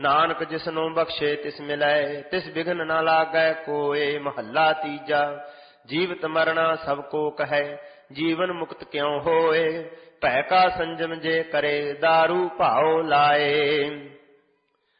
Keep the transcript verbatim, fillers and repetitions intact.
ਨਾਨਕ ਜਿਸਨੂੰ ਬਖਸ਼ੇ ਤਿਸ ਮਿਲੈ, ਤਿਸ ਬਿਘਨ ਨਾ ਲਾਗੈ ਕੋਏ। ਮਹੱਲਾ ਤੀਜਾ। ਜੀਵਤ ਮਰਣਾ ਸਭ ਕੋ ਕਹੈ, ਜੀਵਨ ਮੁਕਤ ਕਿਉ ਹੋਏ। ਭੈ ਕਾ ਸੰਜਮ ਜੇ ਕਰੇ, ਦਾਰੂ ਭਾਉ ਲਾਏ।